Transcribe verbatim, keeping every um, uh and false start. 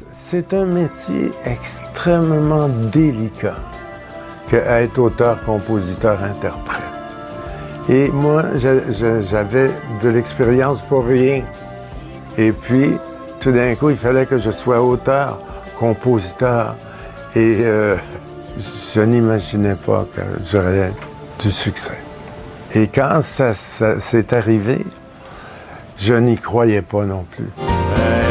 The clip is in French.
c'est un métier extrêmement délicat qu'être auteur, compositeur, interprète. Et moi, j'avais de l'expérience pour rien. Et puis, tout d'un coup, il fallait que je sois auteur, compositeur. Et euh, je n'imaginais pas que j'aurais du succès. Et quand ça, ça s'est arrivé, je n'y croyais pas non plus.